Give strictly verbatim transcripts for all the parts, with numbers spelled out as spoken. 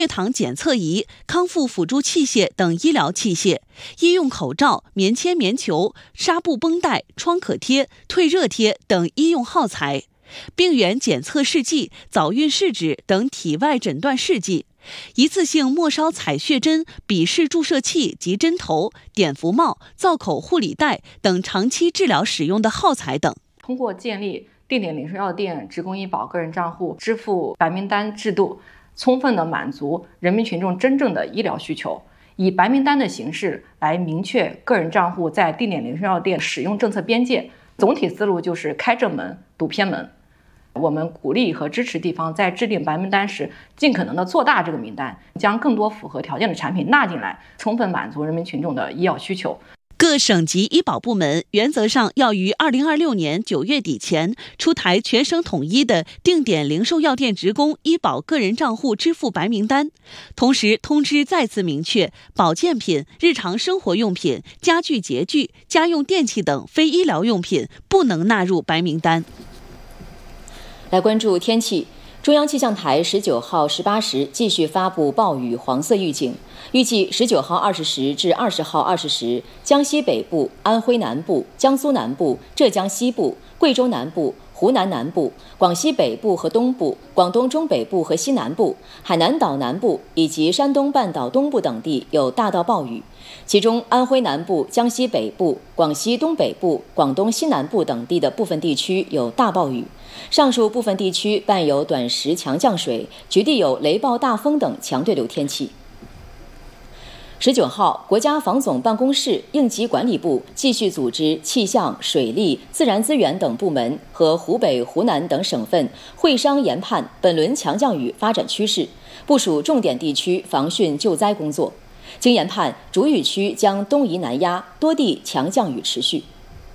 血糖检测仪、康复辅助器械等医疗器械、医用口罩、棉签、棉球、纱布绷带、创可贴、退热贴等医用耗材、病原检测试剂、早孕试纸等体外诊断试剂、一次性末梢采血针、笔式注射器及针头、碘伏帽、造口护理带等长期治疗使用的耗材等。 通过建立定点零售药店职工医保个人账户支付白名单制度，充分的满足人民群众真正的医疗需求，以白名单的形式来明确个人账户在定点零售药店使用政策边界。总体思路就是开正门堵偏门。我们鼓励和支持地方在制定白名单时，尽可能的做大这个名单，将更多符合条件的产品纳进来，充分满足人民群众的医药需求。 各省级医保部门原则上要于二零二六年九月底前出台全省统一的定点零售药店职工医保个人账户支付白名单，同时通知再次明确，保健品、日常生活用品、家具洁具、家用电器等非医疗用品不能纳入白名单。 来关注天气。中央气象台十九号十八时继续发布暴雨黄色预警，预计十九号二十时至二十号二十时，江西北部、安徽南部、江苏南部、浙江西部、贵州南部、湖南南部、广西北部和东部、广东中北部和西南部、海南岛南部以及山东半岛东部等地有大到暴雨，其中安徽南部、江西北部、广西东北部、广东西南部等地的部分地区有大暴雨。上述部分地区伴有短时强降水，局地有雷暴大风等强对流天气。十九号，国家防总办公室应急管理部继续组织气象、水利、自然资源等部门和湖北、湖南等省份会商研判本轮强降雨发展趋势，部署重点地区防汛救灾工作。经研判，主雨区将东移南压，多地强降雨持续。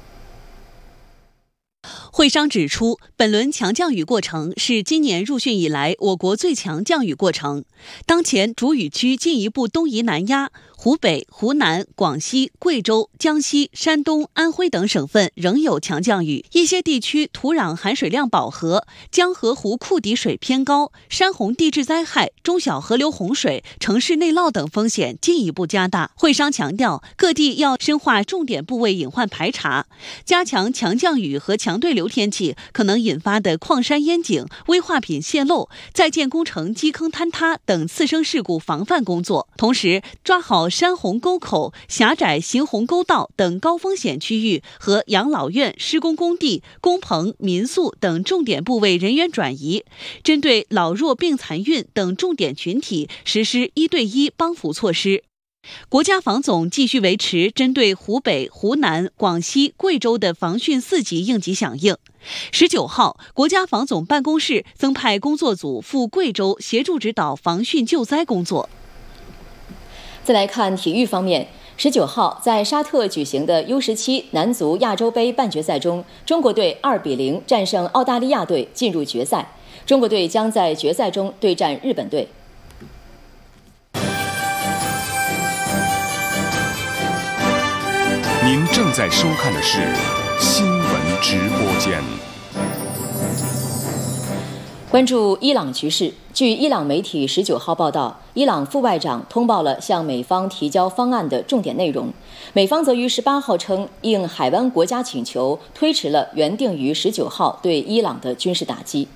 会商指出，本轮强降雨过程是今年入汛以来我国最强降雨过程。当前主雨区进一步东移南压，湖北、湖南、广西、贵州、江西、山东、安徽等省份仍有强降雨，一些地区土壤含水量饱和，江河湖库底水偏高，山洪地质灾害、中小河流洪水、城市内涝等风险进一步加大。会商强调，各地要深化重点部位隐患排查，加强强降雨和强对流天气可能引发的矿山淹井、危化品泄漏、在建工程基坑坍塌等次生事故防范工作，同时抓好山洪沟口、狭窄行洪沟道等高风险区域和养老院、施工工地、工棚、民宿等重点部位人员转移，针对老弱病残孕等重点群体实施一对一帮扶措施。国家防总继续维持针对湖北、湖南、广西、贵州的防汛四级应急响应。十九号，国家防总办公室增派工作组赴贵州协助指导防汛救灾工作。 再来看体育方面，十九号在沙特举行的 U 十七 男足亚洲杯半决赛中，中国队二比零战胜澳大利亚队，进入决赛。中国队将在决赛中对战日本队。 您正在收看的是新闻直播间。 关注伊朗局势，据伊朗媒体十九号报道，伊朗副外长通报了向美方提交方案的重点内容。美方则于十八号称，应海湾国家请求，推迟了原定于十九号对伊朗的军事打击。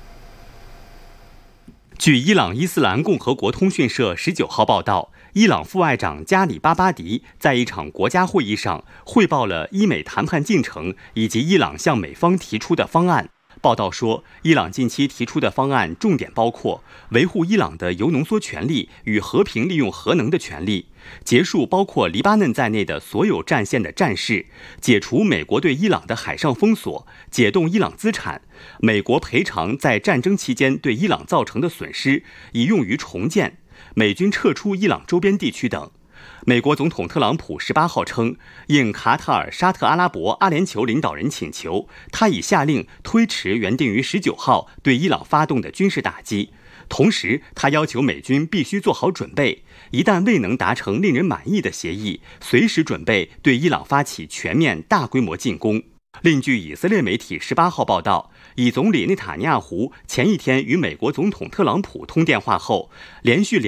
据伊朗伊斯兰共和国通讯社十九号报道，伊朗副外长加里巴巴迪在一场国家会议上汇报了伊美谈判进程以及伊朗向美方提出的方案。报道说，伊朗近期提出的方案重点包括维护伊朗的铀浓缩权利与和平利用核能的权利，结束包括黎巴嫩在内的所有战线的战事，解除美国对伊朗的海上封锁，解冻伊朗资产，美国赔偿在战争期间对伊朗造成的损失，以用于重建，美军撤出伊朗周边地区等。美国总统特朗普十八号称，应卡塔尔、沙特阿拉伯、阿联酋领导人请求，他已下令推迟原定于十九号对伊朗发动的军事打击。同时，他要求美军必须做好准备，一旦未能达成令人满意的协议，随时准备对伊朗发起全面大规模进攻。 另据以色列媒体十八号报道，以总理内塔尼亚胡前一天与美国总统特朗普通电话后，连续两